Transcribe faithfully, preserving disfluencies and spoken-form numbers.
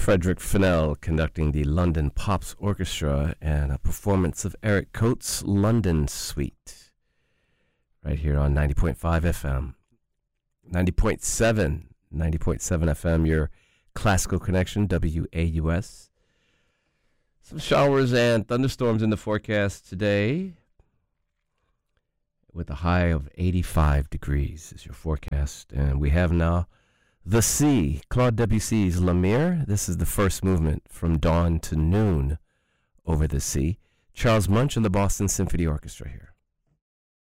Frederick Fennell conducting the London Pops Orchestra and a performance of Eric Coates' London Suite. Right here on ninety point five F M. ninety point seven, ninety point seven F M, your classical connection, W A U S. Some showers and thunderstorms in the forecast today, with a high of eighty-five degrees is your forecast. And we have now The Sea, Claude Debussy's La Mer. This is the first movement, From Dawn to Noon Over the Sea. Charles Munch and the Boston Symphony Orchestra here.